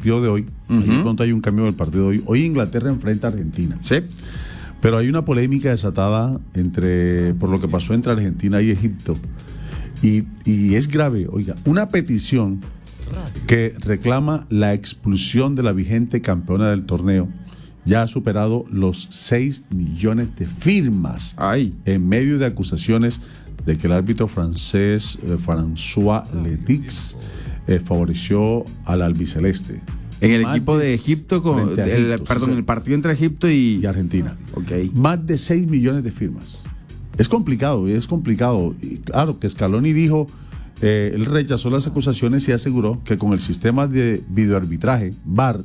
partido de hoy. De pronto hay un cambio del partido de hoy. Hoy Inglaterra enfrenta a Argentina. Sí. Pero hay una polémica desatada por lo que pasó entre Argentina y Egipto. Y es grave, oiga, una petición que reclama la expulsión de la vigente campeona del torneo ya ha superado los 6 millones de firmas. Ay. En medio de acusaciones de que el árbitro francés François Letix favoreció al albiceleste. En el equipo de Egipto, el partido entre Egipto y Argentina. Okay. Más de 6 millones de firmas. Es complicado. Y claro, que Scaloni dijo, él rechazó las acusaciones y aseguró que con el sistema de videoarbitraje, VAR,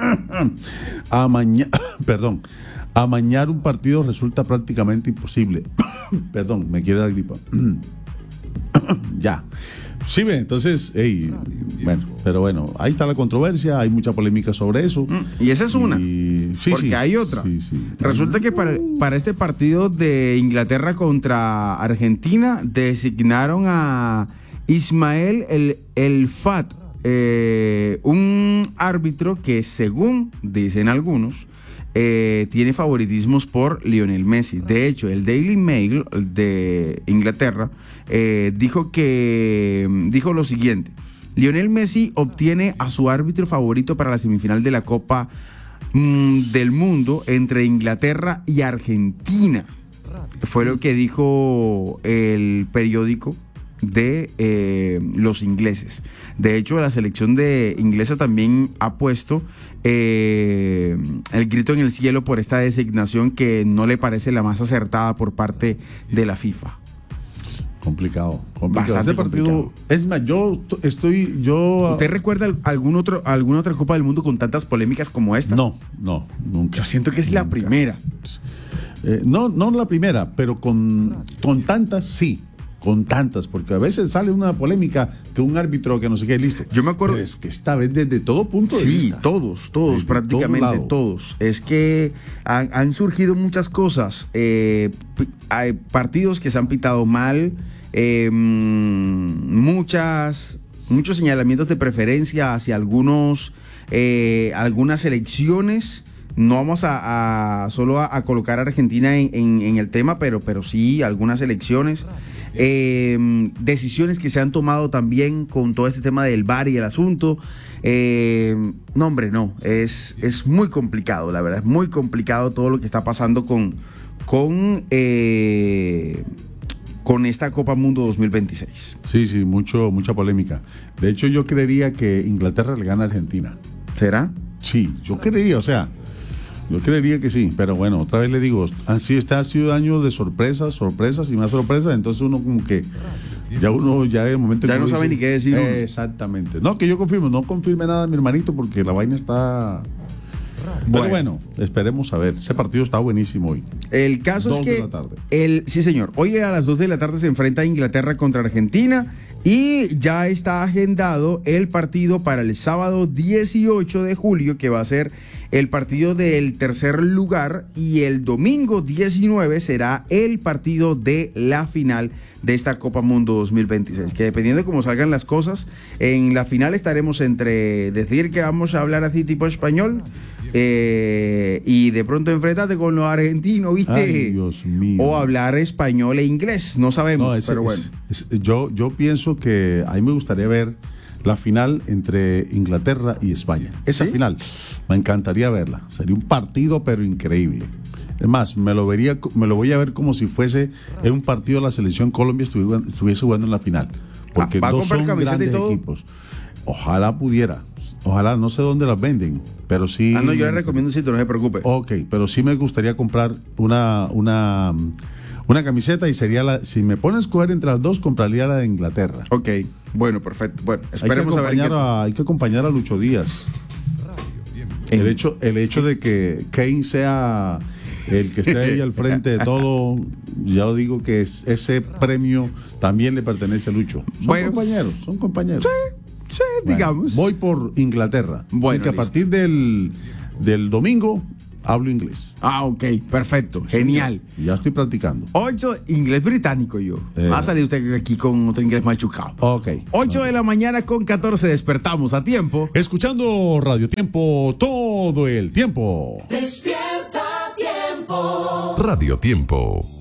amañar un partido resulta prácticamente imposible. Perdón, me quiere dar gripa. Ya. Sí, entonces, pero bueno, ahí está la controversia, hay mucha polémica sobre eso. Y esa es una. Porque hay otra. Sí. Resulta que para este partido de Inglaterra contra Argentina designaron a Ismael El Fat, un árbitro que, según dicen algunos, tiene favoritismos por Lionel Messi. De hecho, el Daily Mail de Inglaterra dijo lo siguiente: Lionel Messi obtiene a su árbitro favorito para la semifinal de la Copa del Mundo entre Inglaterra y Argentina. Fue lo que dijo el periódico de los ingleses. De hecho, la selección de inglesa también ha puesto el grito en el cielo por esta designación que no le parece la más acertada por parte de la FIFA. Complicado. Bastante este partido, complicado. Es más, ¿Usted recuerda alguna otra Copa del Mundo con tantas polémicas como esta? No, nunca. Yo siento que es la primera. No la primera, pero con tantas sí. Con tantas, porque a veces sale una polémica que un árbitro que no sé qué, listo. Yo me acuerdo. Pero es que esta vez desde todo punto de vista. Sí, todos, prácticamente todos. Es que han surgido muchas cosas. Hay partidos que se han pitado mal, muchos señalamientos de preferencia hacia algunas selecciones. No vamos solo a colocar a Argentina en el tema, pero sí algunas elecciones. Decisiones que se han tomado también con todo este tema del VAR y el asunto. Es muy complicado, la verdad, es muy complicado todo lo que está pasando con esta Copa Mundo 2026. Sí, mucha polémica. De hecho, yo creería que Inglaterra le gana a Argentina. ¿Será? Sí, yo creería que sí, pero bueno, otra vez le digo, ha sido años de sorpresas y más sorpresas, entonces uno como que ya en el momento ya no sabe ni qué decir. Exactamente. No, que yo no confirme nada, mi hermanito, porque la vaina está... Pero bueno, esperemos a ver. Ese partido está buenísimo hoy. El caso es que 2 de la tarde. Sí, señor. Hoy a las 2 de la tarde se enfrenta Inglaterra contra Argentina y ya está agendado el partido para el sábado 18 de julio, que va a ser el partido del tercer lugar, y el domingo 19 será el partido de la final de esta Copa Mundo 2026, que dependiendo de cómo salgan las cosas, en la final estaremos entre decir que vamos a hablar así tipo español y de pronto enfréntate con los argentinos, ¿viste? Ay, Dios mío. O hablar español e inglés, no sabemos, pero bueno. Yo pienso que a mí me gustaría ver la final entre Inglaterra y España. Esa final, me encantaría verla. Sería un partido, pero increíble. Es más, me lo voy a ver como si fuese en un partido de la selección Colombia estuviese jugando en la final. Porque ¿Va a dos comprar son camiseta grandes y todo? equipos. Ojalá pudiera. Ojalá, no sé dónde las venden, pero sí. No, yo le recomiendo un sitio, no se preocupe. Ok, pero sí me gustaría comprar una camiseta, y sería si me pones a escoger entre las dos, compraría la de Inglaterra. Ok, bueno, perfecto. Bueno, esperemos a ver. Hay que acompañar a Lucho Díaz. El hecho de que Kane sea el que esté ahí al frente de todo, ya lo digo que ese premio también le pertenece a Lucho. Son compañeros. Sí, digamos. Voy por Inglaterra. Bueno, así que a partir del domingo hablo inglés. Ok, perfecto, genial. Ya estoy practicando. 8, inglés británico yo. Va a salir usted aquí con otro inglés machucado. Ok. 8 de la mañana con 14, despertamos a tiempo. Escuchando Radio Tiempo todo el tiempo. Despierta Tiempo. Radio Tiempo.